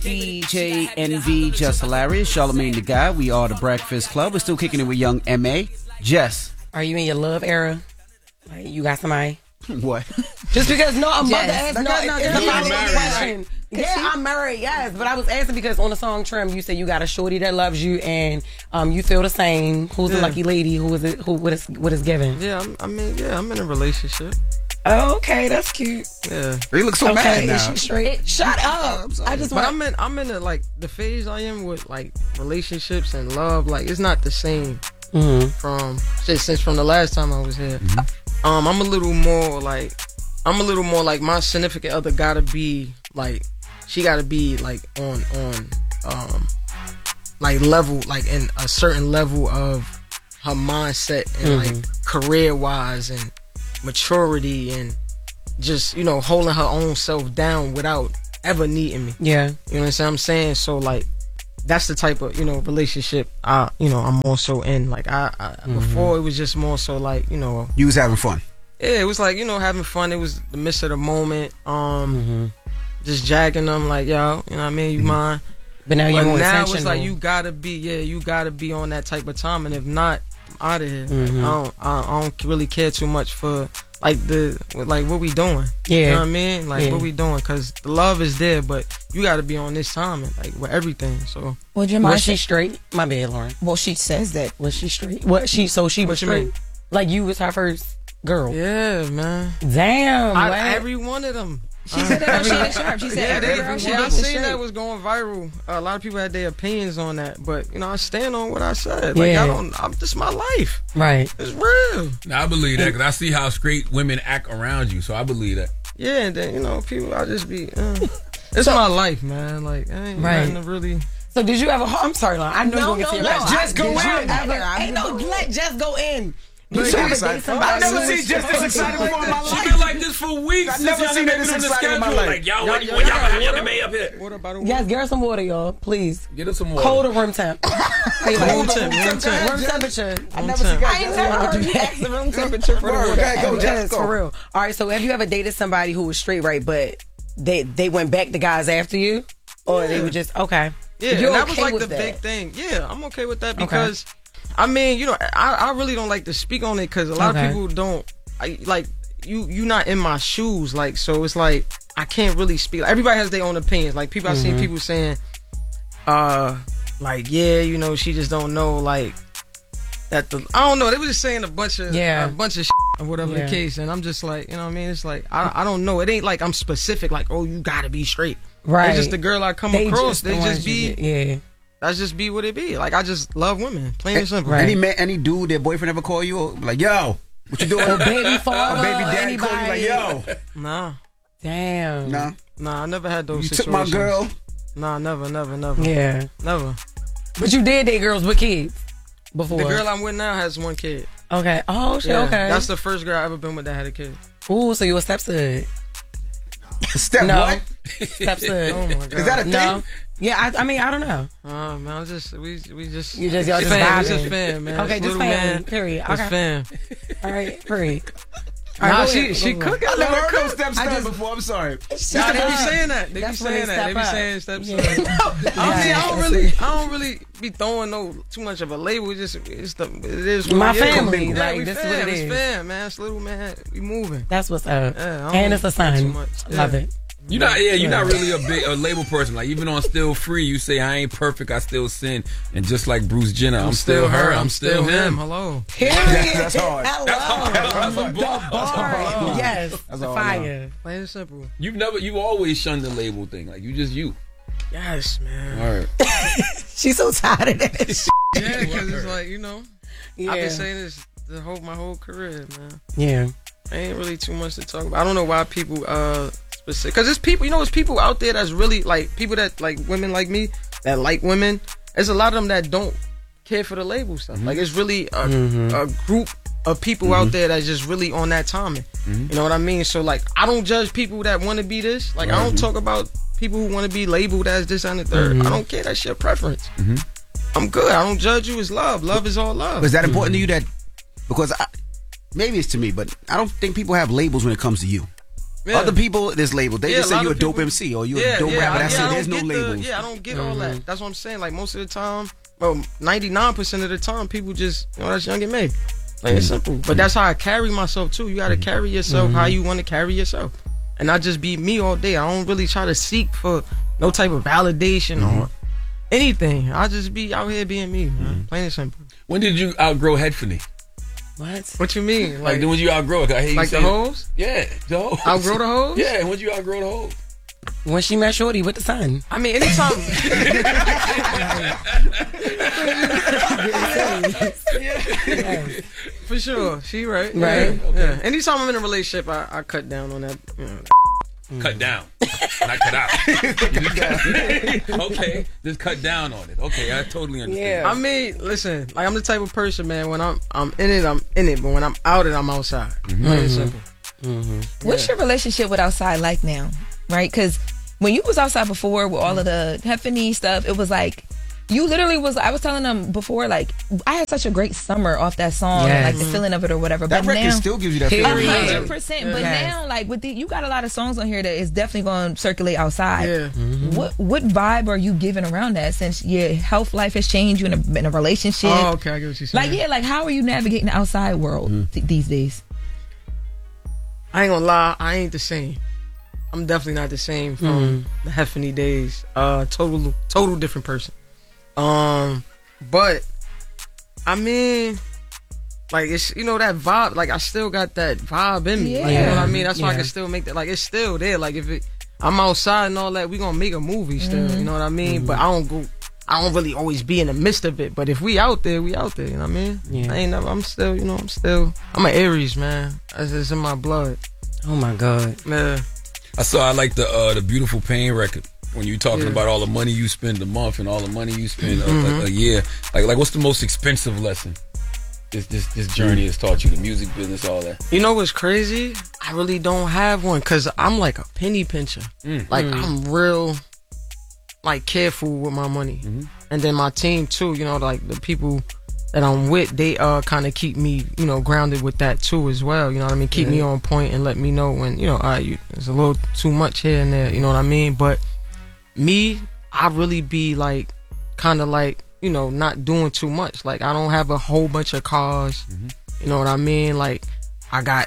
DJ NV, Just Hilarious, Charlamagne the Guy. We are the Breakfast Club. We're still kicking it with Young M.A. Jess. Are you in your love era? Like, you got somebody? What? Just because, no, I'm about to Yes. ask. No, it's a follow-up question. Yeah, I'm married, yes. But I was asking because on the song Trim, you said you got a shorty that loves you and you feel the same. Who's the lucky lady? Who is it? What is given? Yeah, I'm in a relationship. Oh, okay, that's cute. Yeah. You look so mad now. Is she straight? Shut up. I just But want... I'm in the phase I am with like relationships and love. Like it's not the same from the last time I was here. I'm a little more like my significant other gotta be like she gotta be like on like level like in a certain level of her mindset and like career wise and maturity and just holding her own self down without ever needing me. Yeah. You know what I'm saying? So like that's the type of relationship I'm also in. Like I before it was just more so like you was having fun. Yeah, it was like having fun. It was the midst of the moment. Just jacking them like yo, you know what I mean? You mind? But now you're more now intentional. it's like you gotta be on that type of time, and if not, I'm out of here. Like, I don't really care too much for like what we doing. Yeah, you know what I mean? Like what we doing? Because the love is there, but you gotta be on this time and like with everything. So was she straight? My bad, Lauren. Well, she says that. Was she straight? What she was straight? Mean? Like you was her first girl? Yeah, man. Damn. Every one of them. She said that she was sharp. She said every girl she I dates is seen straight. that was going viral. A lot of people had their opinions on that, but I stand on what I said. Like this is my life. Right. It's real. Now I believe that because I see how straight women act around you, so I believe that. Yeah, and then people, I just be. It's my life, man. Like I ain't nothing to really. So did you ever? I'm sorry, Lauren. I know you're gonna get to your question. Just go in. Ain't no let just go in. You so excited. I've never seen Jess this excited before in my She's life. been like this for weeks. I've never seen her this excited in my life. Like y'all got Young M.A. up here. What about Yes, get her some water, y'all. Please. Get her some water. Cold or room temp? room temp. Room temperature. I never seen I ain't never heard you ask the room temperature for the water. Go, Jess, Yes, go. for real. All right, so have you ever dated somebody who was straight, right, but they went back to guys after you? Or they were just, okay. Yeah, You're and that okay was like with the that? big thing. Yeah, I'm okay with that because, I mean, I really don't like to speak on it because a lot of people don't. You not in my shoes, like, so it's like I can't really speak. Everybody has their own opinions. Like people, I've seen people saying, like, yeah, she just don't know, like that. I don't know. They were just saying a bunch of shit or whatever the case, and I'm just like, you know what I mean? It's like I don't know. It ain't like I'm specific. Like, oh, you gotta be straight. Right. It's just the girl I come across. They just be. Yeah. That's just be what it be. Like I just love women, plain and simple. Right. Any dude, their boyfriend ever call you like, yo, what you doing? Or baby father. Or baby daddy call you like, yo. Nah. Damn. Nah, I never had those You situations. took my girl. Nah, never. Yeah. Never. But you did date girls with kids before. The girl I'm with now has one kid. Okay. Oh, shit, Yeah, okay. That's the first girl I ever been with that had a kid. Ooh, so you a stepson. Step No. what? Stepson. Oh my god. Is that a thing? No. Yeah, I mean, I don't know. Man, we just Y'all just fam. vibing. It's just fam, man. Okay, It's just little family, man. period. It's Okay. fam. All right, period. Nah, she cooking. I never heard of stepson before. I'm sorry. Nah, they be saying that. They be That's when they saying that. They be step saying up. stepson. Yeah. I don't really be throwing too much of a label. It is what My it is. family, Yeah, like, we this is fam. what it It's is. fam, man. It's little man. We moving. That's what's up. Yeah, I don't And it's a do son. too much. Love Yeah. it. You're not really a label person. Like even on Still Free, you say I ain't perfect, I still sin, and just like Bruce Jenner, I'm still her, I'm still him. Hello. Period. That's hard. Hello. Yes. That's all Fire. Plain and simple. You always shunned the label thing. Like you just you. Yes, man. All right. She's so tired of that shit. Yeah, because it's like, Yeah. I've been saying this my whole career, man. Yeah. Ain't really too much to talk about. I don't know why people specific, because there's people, there's people out there that's really like people that like women like me that like women. There's a lot of them that don't care for the label stuff. Like it's really a group of people out there that's just really on that timing. You know what I mean? So like I don't judge people that want to be this. Like I don't talk about people who want to be labeled as this and the third. I don't care. That's your preference. I'm good. I don't judge you. It's love. Love is all love. But is that important to you that because maybe it's to me, but I don't think people have labels when it comes to you. Yeah. Other people, there's labels. They just say lot you're a of dope people- MC or you're a dope rapper. That's it. There's no labels. I don't get all that. That's what I'm saying. Like most of the time, well, 99% of the time, people just, that's Young and May. Like it's simple. But that's how I carry myself too. You gotta carry yourself how you want to carry yourself, and not just be me all day. I don't really try to seek for no type of validation or anything. I just be out here being me, man. Plain and simple. When did you outgrow Headphony? What you mean? Like, when did you outgrow it? I hear you like say the hoes? Yeah, the hoes. Outgrow the hoes? Yeah, when did you outgrow the hoes? When she met Shorty with the son. I mean, anytime. For sure, she right. Right. Yeah. Yeah. Anytime I'm in a relationship, I cut down on that. Cut down, not cut out. Okay, just cut down on it. Okay, I totally understand. I mean, listen, like I'm the type of person, man. When I'm in it, I'm in it. But when I'm out it, I'm outside. Plain and simple. What's your relationship with outside like now? Right? Because when you was outside before with all of the Headphony stuff, it was like you literally was. I was telling them before, like I had such a great summer off that song, and like the feeling of it or whatever. That but record now, still gives you that feeling. 100%. But now, like with you got a lot of songs on here that is definitely going to circulate outside. Yeah. What vibe are you giving around that? Since your health life has changed, you in a relationship. Oh, okay, I get what you're saying. Like like how are you navigating the outside world these days? I ain't gonna lie, I ain't the same. I'm definitely not the same from the Headphony days. Total different person. But I mean, like it's that vibe. Like I still got that vibe in me. Like, you know what I mean? That's why I can still make that. Like it's still there. Like if I'm outside and all that, we gonna make a movie still. You know what I mean? But I don't really always be in the midst of it. But if we out there, we out there. You know what I mean? Yeah. I ain't never. I'm an Aries, man. It's in my blood. Oh my God. Yeah. I like the Beautiful Pain record. When you talking about all the money you spend a month and all the money you spend a year, like what's the most expensive lesson this journey has taught you? The music business, all that. You know what's crazy? I really don't have one because I'm like a penny pincher. Like I'm real, like careful with my money, and then my team too. Like the people that I'm with, they kind of keep me, grounded with that too as well. You know what I mean? Keep me on point and let me know when it's a little too much here and there. You know what I mean? But me, I really be like, kind of like, not doing too much. Like I don't have a whole bunch of cars. You know what I mean? Like I got,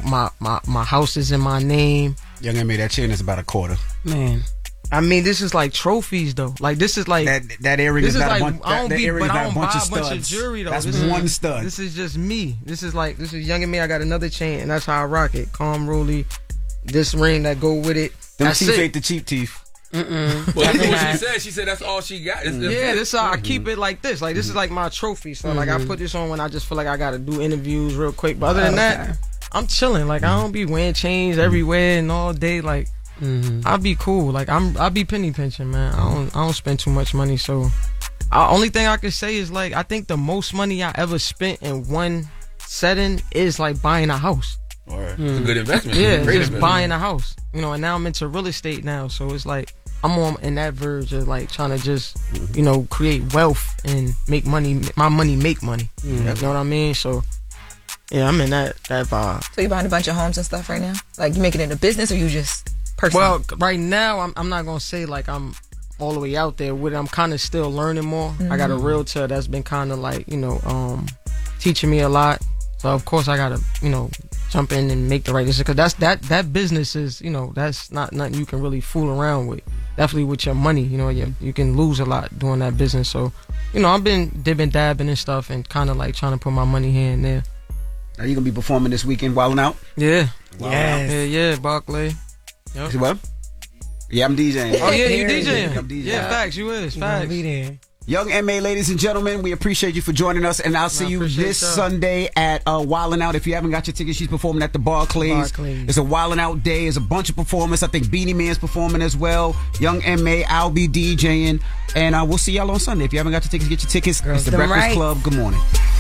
my house is in my name. Young and me, that chain is about a quarter. Man. I mean, this is like trophies though. Like this is like that area is not a bunch. I don't That area is buy not a a bunch of bunch of studs. jewelry though. That's This is one stud. This is just me. This is Young and Me. I got another chain, and that's how I rock it. Calm Rolly, this ring that go with it. Them That's teeth it. ain't the cheap teeth. Well, that's what she said. She said that's all she got. Yeah, this how I keep it like this. Like this is like my trophy. So like I put this on when I just feel like I gotta do interviews real quick. But other than that, I'm chilling. Like I don't be wearing chains everywhere and all day. Like I'll be cool. Like I'll be penny pinching, man. I don't spend too much money. So only thing I can say is like I think the most money I ever spent in one setting is like buying a house. It's a good investment. Yeah, Great just investment. buying a house. And now I'm into real estate now. So it's like I'm on in that verge of like trying to just, create wealth and make money. My money make money. You know what I mean? So yeah, I'm in that vibe. So you buying a bunch of homes and stuff right now? Like you making it a business or you just personal? Well, right now I'm not gonna say like I'm all the way out there with it. I'm kind of still learning more. I got a realtor that's been kind of like teaching me a lot. So of course I gotta jump in and make the right decision because that business is that's not nothing you can really fool around with. Definitely with your money, you can lose a lot doing that business. So I've been dipping dabbing and stuff and kind of like trying to put my money here and there. Are you gonna be performing this weekend, Wildin' Out? Yeah. Yes. Yeah, Barclay. See what? Yeah, I'm DJing. Oh yeah, you DJing. I'm DJing. Yeah, facts. You is facts. Be there. Young M.A., ladies and gentlemen, we appreciate you for joining us, and I'll see you this Sunday at Wildin' Out. If you haven't got your tickets, she's performing at the Barclays. It's a Wildin' Out day. It's a bunch of performers. I think Beanie Man's performing as well. Young M.A., I'll be DJing, and we'll see y'all on Sunday. If you haven't got your tickets, get your tickets. It's the Breakfast Club. Good morning.